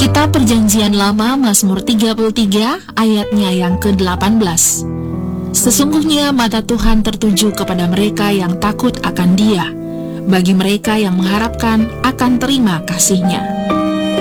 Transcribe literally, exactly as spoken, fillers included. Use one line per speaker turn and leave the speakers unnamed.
Kitab Perjanjian Lama Mazmur tiga puluh tiga ayatnya yang ke delapan belas. Sesungguhnya mata Tuhan tertuju kepada mereka yang takut akan Dia, bagi mereka yang mengharapkan akan terima kasih-Nya.